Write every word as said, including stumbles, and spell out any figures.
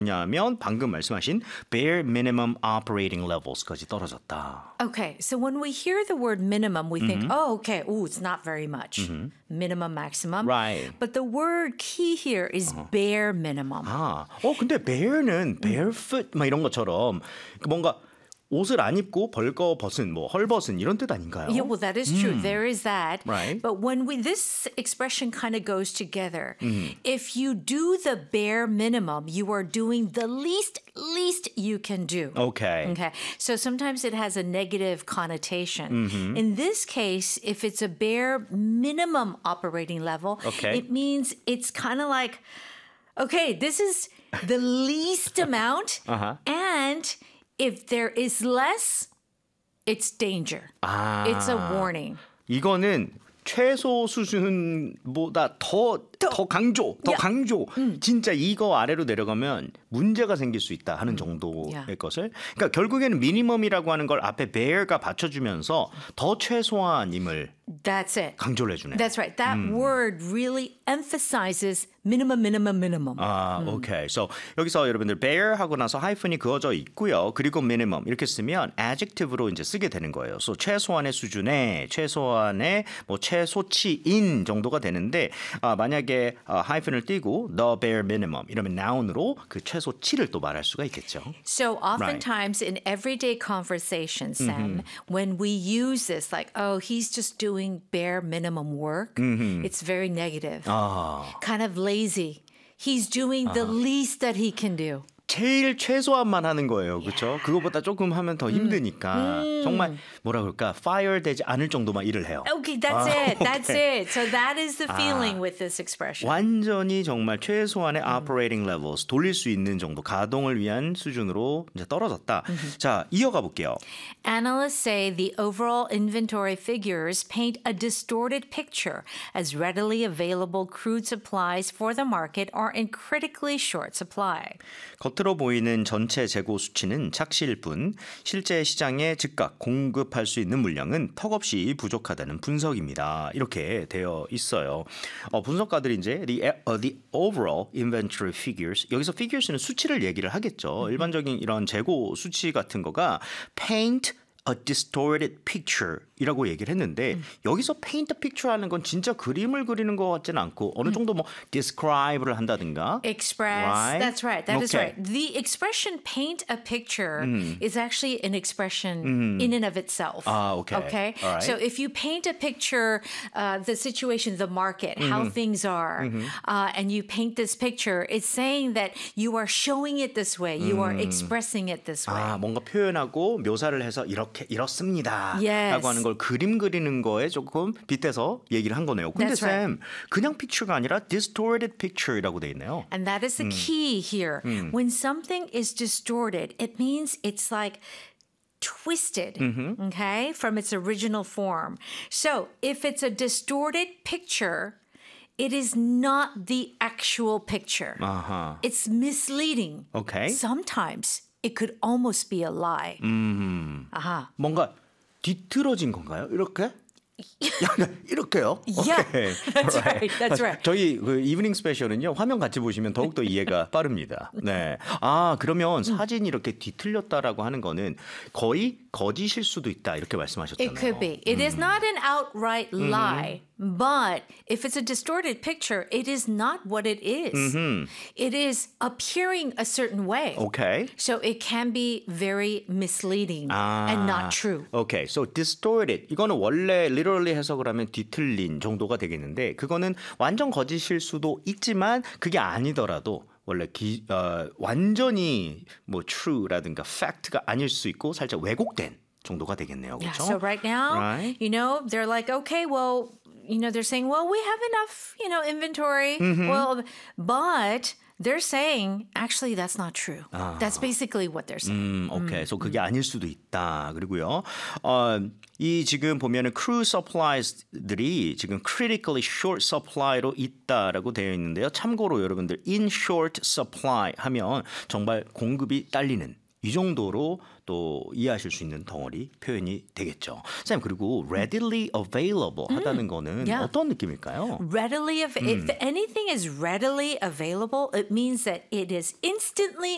냐면 방금 말씀하신 bare minimum operating levels까지 떨어졌다. Okay, so when we hear the word minimum, we think, oh, okay, ooh, it's not very much. Minimum, maximum. Right. But the word key here is bare minimum. 아, 어 근데 bare는 barefoot 막 이런 것처럼 뭔가 옷을 안 입고 벌거벗은 뭐 헐벗은 이런 뜻 아닌가요? Yeah, well, that is true. There is that. Right. But when we this expression kind of goes together, if you do the bare minimum, you are doing the least least you can do. Okay. Okay. So sometimes it has a negative connotation. In this case, if it's a bare minimum operating level, Okay. it means it's kind of like, okay, this is the least amount, Uh-huh. and if there is less, it's danger. 아, It's a warning. 이거는 최소 수준보다 더, 더 강조, 더 야. 강조. 진짜 이거 아래로 내려가면 문제가 생길 수 있다 하는 정도의 야. 것을. 그러니까 결국에는 미니멈이라고 하는 걸 앞에 bear가 받쳐주면서 더 최소한임을 That's it. 강조를 해주네요. That's right. That word really emphasizes minimum, minimum, minimum. 아, 오케이. So 여기서 여러분들 bear 하고 나서 하이픈이 그어져 있고요. 그리고 minimum 이렇게 쓰면 adjective로 이제 쓰게 되는 거예요. So 최소한의 수준에 최소한의 뭐 최소치인 정도가 되는데 아, 만약에 아, 하이픈을 띄고 the bare minimum 이러면 noun으로 그 최소치를 또 말할 수가 있겠죠. So oftentimes in everyday conversation, Sam, when we use this, like, oh, he's just doing bare minimum work, it's very negative, 아, kind of lazy. He's doing the least that he can do. 제일 최소한만 하는 거예요. 그렇죠? 그거보다 조금 하면 더 힘드니까 정말 뭐라 그럴까? fire 되지 않을 정도만 일을 해요. Okay, that's 아, it. That's 오케이. it. So that is the feeling with this expression. 완전히 정말 최소한의 operating levels 돌릴 수 있는 정도 가동을 위한 수준으로 이제 떨어졌다. 자, 이어가 볼게요. Analysts say the overall inventory figures paint a distorted picture as readily available crude supplies for the market are in critically short supply. 겉으로 보이는 전체 재고 수치는 착시일 뿐 실제 시장에 즉각 공급할 수 있는 물량은 턱없이 부족하다는 분석입니다. 이렇게 되어 있어요. 어, 분석가들이 이제 the, uh, the overall inventory figures 여기서 figures는 수치를 얘기를 하겠죠. 일반적인 이런 재고 수치 같은 거가 paint a distorted picture 이라고 얘기를 했는데 여기서 paint a picture 하는 건 진짜 그림을 그리는 것 같지는 않고 어느 정도 뭐 describe를 한다든가 Express. Right? That's right. That is Okay. right. The expression paint a picture is actually an expression in and of itself. Ah, okay. Okay. All right. So if you paint a picture, uh, the situation, the market, how things are, uh, and you paint this picture, it's saying that you are showing it this way. You are expressing it this way. 아, 뭔가 표현하고 묘사를 해서 이렇게 이렇습니다. Yes. 라고 하는 걸 그림 그리는 거에 조금 빗대서 얘기를 한 거네요. 근데 That's right. 쌤, 그냥 picture가 아니라 distorted picture이라고 돼 있네요. And that is the key here. When something is distorted, it means it's like twisted, okay, from its original form. So if it's a distorted picture, it is not the actual picture. 아하. It's misleading. Okay. Sometimes it could almost be a lie. 아하. 뭔가 뒤틀어진 건가요? 이렇게? 약간 이렇게요? Yeah, 오케이. that's Alright. right, that's right. 저희 그 이브닝 스페셜은요 화면 같이 보시면 더욱더 이해가 빠릅니다. 네. 아 그러면 사진이 이렇게 뒤틀렸다라고 하는 거는 거의 거짓일 수도 있다 이렇게 말씀하셨잖아요. It could be. It is not an outright lie, but if it's a distorted picture, it is not what it is. It is appearing a certain way. 오케이. So it can be very misleading 아, and not true. Okay, so distorted. 이거는 원래 literally 해석을 하면 뒤틀린 정도가 되겠는데 그거는 완전 거짓일 수도 있지만 그게 아니더라도 원래 기, 어, 완전히 뭐 true라든가 fact가 아닐 수 있고 살짝 왜곡된 정도가 되겠네요. Yeah, 그렇죠? so right now, Right. you know, they're like, okay, well, you know, they're saying, well, we have enough, you know, inventory. Well, but they're saying, actually, that's not true. That's basically what they're saying. 음, 오케이. 그래서 그게 아닐 수도 있다. 그리고요. 어, 이 지금 보면은 crude supplies들이 지금 critically short supply로 있다라고 되어 있는데요. 참고로 여러분들 in short supply 하면 정말 공급이 딸리는 이 정도로 또 이해하실 수 있는 덩어리 표현이 되겠죠. 쌤 그리고 readily available 하다는 거는 yeah. 어떤 느낌일까요? Readily, av- if anything is readily available, it means that it is instantly